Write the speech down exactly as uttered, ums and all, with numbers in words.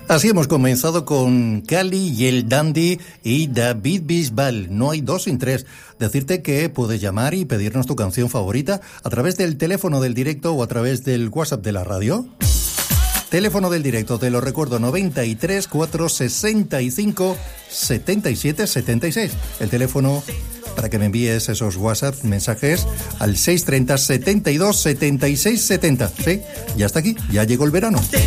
Así hemos comenzado con Cali y el Dandy y David Bisbal. No hay dos sin tres. Decirte que puedes llamar y pedirnos tu canción favorita a través del teléfono del directo o a través del WhatsApp de la radio. Teléfono del directo, te lo recuerdo, noventa y tres, cuatrocientos sesenta y cinco, setenta y siete, setenta y seis. El teléfono para que me envíes esos WhatsApp mensajes al seiscientos treinta, setenta y dos, setenta y seis, setenta. Sí, ya está aquí, ya llegó el verano.